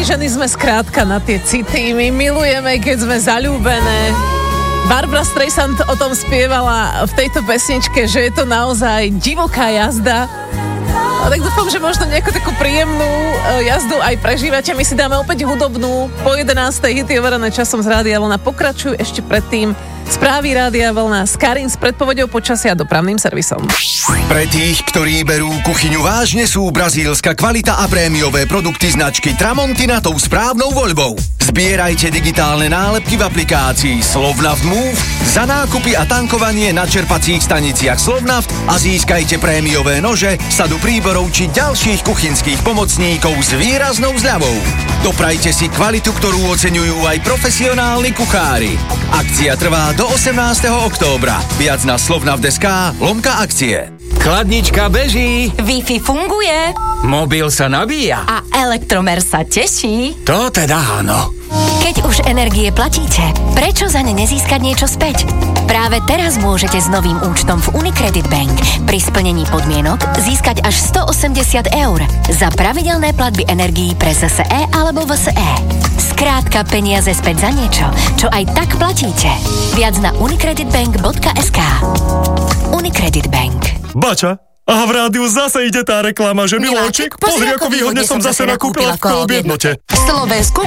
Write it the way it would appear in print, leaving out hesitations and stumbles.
ženy sme skrátka na tie city. My milujeme, keď sme zaľúbené. Barbra Streisand o tom spievala v tejto pesničke, že je to naozaj divoká jazda. A tak dúfam, že možno nejakú takú príjemnú jazdu aj prežívate. My si dáme opäť hudobnú. Po 11. hity overené časom z Rádia Vlna pokračujú ešte predtým správy Rádia Vlna s Karin s predpovedou počasia a dopravným servisom. Pre tých, ktorí berú kuchyňu vážne, sú brazílska kvalita a prémiové produkty značky Tramontina tou správnou voľbou. Zbierajte digitálne nálepky v aplikácii Slovnaft Move za nákupy a tankovanie na čerpacích staniciach Slovnaft a získajte prémiové nože, sadu príborov či ďalších kuchynských pomocníkov s výraznou zľavou. Doprajte si kvalitu, ktorú oceňujú aj profesionálni kuchári. Akcia trvá do 18. októbra. Viac na slovnaft.sk/akcie. Chladnička beží. Wi-Fi funguje. Mobil sa nabíja. A elektromer sa teší. To teda áno. Keď už energie platíte, prečo za ne nezískať niečo späť? Práve teraz môžete s novým účtom v Unicredit Bank pri splnení podmienok získať až 180 € za pravidelné platby energií pre ZSE alebo VSE. Skrátka peniaze späť za niečo, čo aj tak platíte. Viac na unicreditbank.sk. Unicredit Bank. Bača, a v rádiu zase ide tá reklama, že Miláčik, pozri, ako výhodne som zase nakúpila v Coop Jednote. V Slovensku